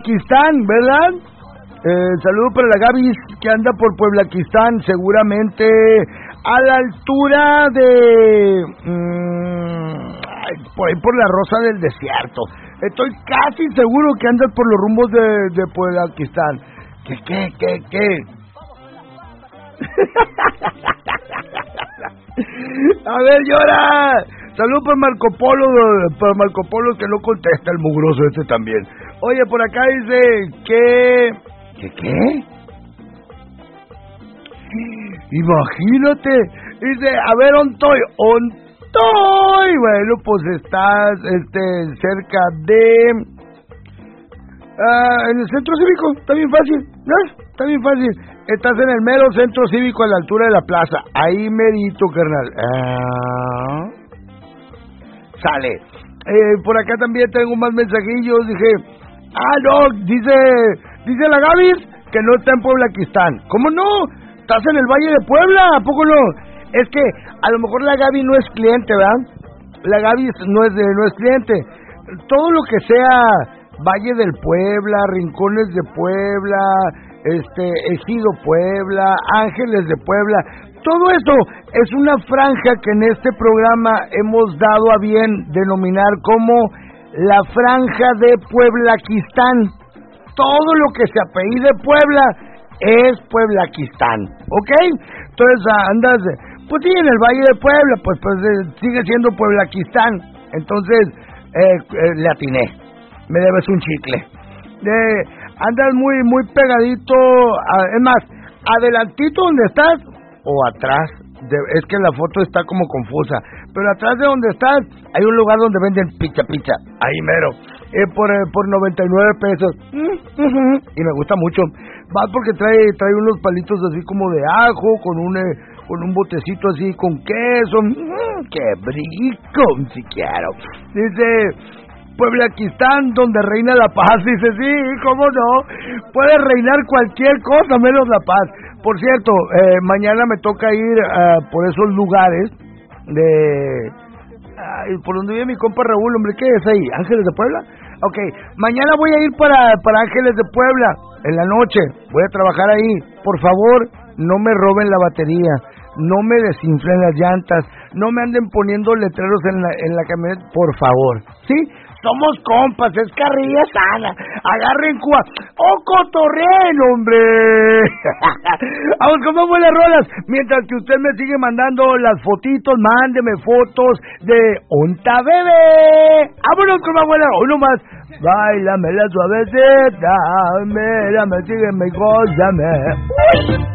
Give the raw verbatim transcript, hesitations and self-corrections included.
Pueblaquistán, ¿verdad? Eh, saludo para la Gaby que anda por Pueblaquistán, seguramente a la altura de... Mmm, ay, por ahí por la Rosa del Desierto. Estoy casi seguro que andas por los rumbos de, de Pueblaquistán. ¿Qué, qué, qué, qué? A ver, llora. Salud para Marco Polo, para Marco Polo que no contesta el mugroso este también. Oye, por acá dice que... ¿Qué qué? Imagínate. Dice, a ver, ¿ontoy? ¿Ontoy? Bueno, pues estás este, cerca de... Uh, en el centro cívico, está bien fácil, ¿no? Está bien fácil. Estás en el mero centro cívico a la altura de la plaza. Ahí merito, carnal. Ah, sale. Eh, por acá también tengo más mensajillos. Dije, ah, no, dice, dice la Gaby que no está en Pueblaquistán. ¿Cómo no? Estás en el Valle de Puebla, ¿a poco no? Es que a lo mejor la Gaby no es cliente, ¿verdad? La Gaby no es, de, no es cliente. Todo lo que sea Valle del Puebla, Rincones de Puebla, este, Ejido Puebla, Ángeles de Puebla, todo esto es una franja que en este programa hemos dado a bien denominar como la franja de Pueblaquistán. Todo lo que se apellide Puebla es Pueblaquistán, ¿ok? Entonces andas, pues sí, en el Valle de Puebla, pues, pues eh, sigue siendo Pueblaquistán. Entonces eh, eh, le atiné. Me debes un chicle. Eh, andas muy muy pegadito, a, es más, adelantito donde estás o atrás. De, es que la foto está como confusa, pero atrás de donde estás hay un lugar donde venden pizza pizza. Ahí mero. Eh, por eh, por noventa y nueve pesos. Mm, uh-huh, y me gusta mucho. Va porque trae trae unos palitos así como de ajo con un eh, con un botecito así con queso. Mm, qué rico, si quiero. Dice Pueblaquistán, donde reina la paz. Dice, sí, cómo no, puede reinar cualquier cosa menos la paz. Por cierto, eh, mañana me toca ir uh, por esos lugares de... Uh, por donde vive mi compa Raúl, hombre, ¿qué es ahí? ¿Ángeles de Puebla? Ok, mañana voy a ir para, para Ángeles de Puebla, en la noche, voy a trabajar ahí. Por favor, no me roben la batería, no me desinflen las llantas, no me anden poniendo letreros en la, en la camioneta, por favor, ¿sí? Somos compas, es carrilla sana. Agarren Cuba. ¡Oh, cotorreen, hombre! Vamos con más buenas rolas. Mientras que usted me sigue mandando las fotitos, mándeme fotos de Onta Bebé. Vámonos con más buenas rolas. Uno más. Báilame la suavecita. Mírame, sígueme y gózame.